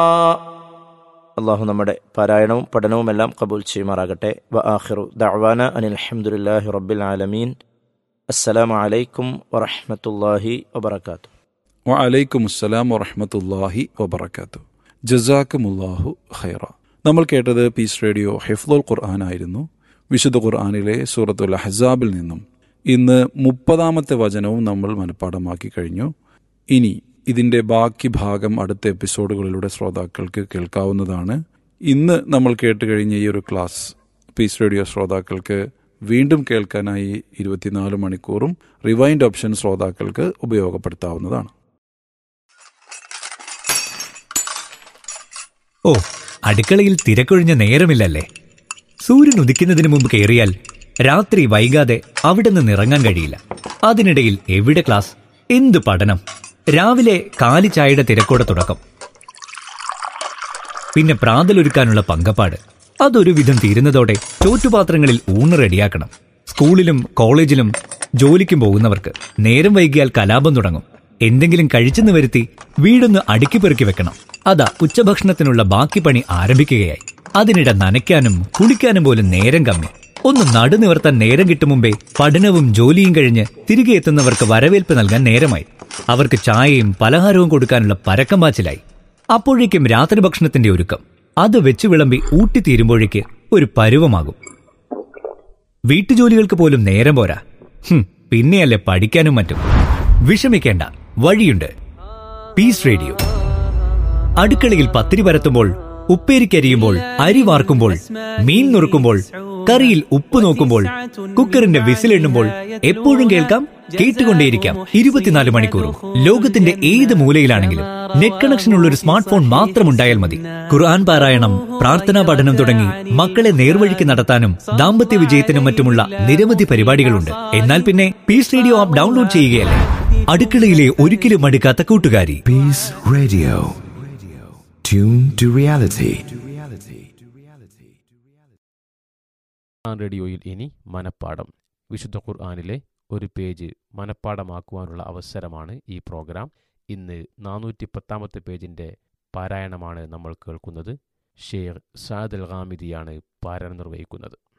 അള്ളാഹു നമ്മുടെ പാരായണവും പഠനവുമെല്ലാം കബൂൽ ചെയ്യുമാറാകട്ടെ. വ ആഖിറു ദഅ്വാന അനിൽ ഹംദുലില്ലാഹി റബ്ബിൽ ആലമീൻ. അസ്സലാമു അലൈക്കും വറഹ്മത്തുള്ളാഹി വബറകാതുഹു. വഅലൈക്കും അസ്സലാം വറഹ്മത്തുള്ളാഹി വബറകാതുഹു. ജസാക്കുമുല്ലാഹു ഖൈറ. നമ്മൾ കേട്ടത് പീസ് റേഡിയോ ഹിഫ്ളുൽ ഖുർആൻ ആയിരുന്നു. വിശുദ്ധ ഖുർആനിലെ സൂറത്തുൽ അഹ്സാബിൽ നിന്നും ഇന്ന് 30-ാമത്തെ വചനവും നമ്മൾ മനഃപ്പാഠമാക്കി കഴിഞ്ഞു. ഇനി ഇതിൻ്റെ ബാക്കി ഭാഗം അടുത്ത എപ്പിസോഡുകളിലൂടെ ശ്രോതാക്കൾക്ക് കേൾക്കാവുന്നതാണ്. ഇന്ന് നമ്മൾ കേട്ടുകഴിഞ്ഞ ഈ ഒരു ക്ലാസ് പീസ് റേഡിയോ ശ്രോതാക്കൾക്ക് വീണ്ടും കേൾക്കാനായി 24 മണിക്കൂറും റിവൈൻഡ് ഓപ്ഷൻ ശ്രോതാക്കൾക്ക് ഉപയോഗപ്പെടുത്താവുന്നതാണ്. ഓ, അടുക്കളയിൽ തിരക്കൊഴിഞ്ഞ നേരമില്ലല്ലേ? സൂര്യൻ ഉദിക്കുന്നതിന് മുമ്പ് കയറിയാൽ രാത്രി വൈകാതെ അവിടെ നിന്ന് ഇറങ്ങാൻ കഴിയില്ല. അതിനിടയിൽ എവിടെ ക്ലാസ്, എന്ത് പഠനം! രാവിലെ കാലി ചായയുടെ തിരക്കോടെ തുടക്കം, പിന്നെ പ്രാതലൊരുക്കാനുള്ള പങ്കപ്പാട്. അതൊരു വിധം തീരുന്നതോടെ ചോറ്റുപാത്രങ്ങളിൽ ഊണ് റെഡിയാക്കണം. സ്കൂളിലും കോളേജിലും ജോലിക്കും പോകുന്നവർക്ക് നേരം വൈകിയാൽ കലാപം തുടങ്ങും. എന്തെങ്കിലും കഴിച്ചെന്ന് വരുത്തി വീടൊന്ന് അടുക്കി പെറുക്കി വെക്കണം. അതാ ഉച്ചഭക്ഷണത്തിനുള്ള ബാക്കി പണി ആരംഭിക്കുകയായി. അതിനിടെ നനയ്ക്കാനും കുളിക്കാനും പോലും നേരം കമ്മി. ഒന്ന് നടുനിവർത്താൻ നേരം കിട്ടും മുമ്പേ പഠനവും ജോലിയും കഴിഞ്ഞ് തിരികെ എത്തുന്നവർക്ക് വരവേൽപ്പ് നൽകാൻ നേരമായി. അവർക്ക് ചായയും പലഹാരവും കൊടുക്കാനുള്ള പരക്കം പാച്ചിലായി. അപ്പോഴേക്കും രാത്രി ഭക്ഷണത്തിന്റെ ഒരുക്കം. അത് വെച്ചു വിളമ്പി ഊട്ടിത്തീരുമ്പോഴേക്ക് ഒരു പരുവമാകും. വീട്ടുജോലികൾക്ക് പോലും നേരം പോരാ. പിന്നെയല്ലേ പഠിക്കാനും മറ്റും. വിഷമിക്കേണ്ട, വഴിയുണ്ട്. Piece radio. അടുക്കളയിൽ പത്തിരി പരത്തുമ്പോൾ, ഉപ്പേരിക്കരിയുമ്പോൾ, അരി വാർക്കുമ്പോൾ, മീൻ നുറുക്കുമ്പോൾ, കറിയിൽ ഉപ്പ് നോക്കുമ്പോൾ, കുക്കറിന്റെ വിസിലെണ്ണുമ്പോൾ എപ്പോഴും കേൾക്കാം, കേട്ടുകൊണ്ടേയിരിക്കാം 24 മണിക്കൂറും. ലോകത്തിന്റെ ഏത് മൂലയിലാണെങ്കിലും നെറ്റ് കണക്ഷൻ ഉള്ള ഒരു സ്മാർട്ട് ഫോൺ മാത്രം ഉണ്ടായാൽ മതി. ഖുർആൻ പാരായണം, പ്രാർത്ഥനാ പഠനം തുടങ്ങി മക്കളെ നേർവഴിക്ക് നടത്താനും ദാമ്പത്യ വിജയത്തിനും മറ്റുമുള്ള നിരവധി പരിപാടികളുണ്ട്. എന്നാൽ പിന്നെ പീസ് റേഡിയോ ആപ്പ് ഡൗൺലോഡ് ചെയ്യുകയല്ലേ. അടുക്കളയിലെ ഒരിക്കലും മടുക്കാത്ത കൂട്ടുകാരി. Piece radio, tune to reality. റേഡിയോയിൽ ഇനി മനഃപ്പാഠം. വിശുദ്ധ ഖുർആനിലെ ഒരു പേജ് മനഃപ്പാഠമാക്കുവാനുള്ള അവസരമാണ് ഈ പ്രോഗ്രാം. ഇന്ന് 410-ാമത്തെ പേജിൻ്റെ പാരായണമാണ് നമ്മൾ കേൾക്കുന്നത്. ഷെയ്ഖ് സഅദ് അൽ ഗാമിദിയാണ് പാരായണം നിർവഹിക്കുന്നത്.